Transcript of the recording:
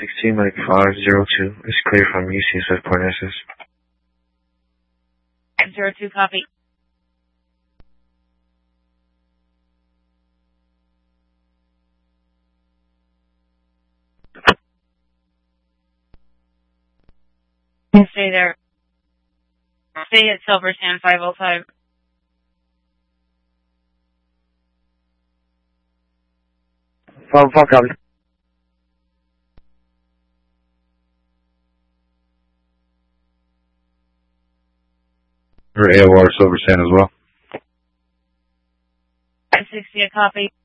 16 Mike 502 is clear from UC Swift Point SS. 02, copy. Stay there. Stay at Silver Sand 505. Copy. For AOR Silver Sand as well. 60, a copy.